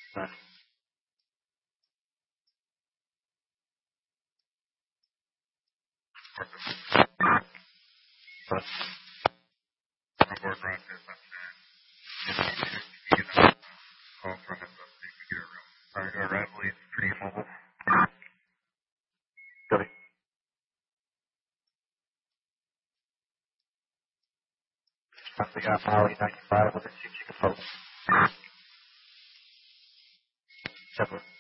Nice. But I'm board around here, but you know, call from it, but we can get around. Our rival is pretty mobile. Copy. Something got Molly 95 with a 6 chicken phone. Separate.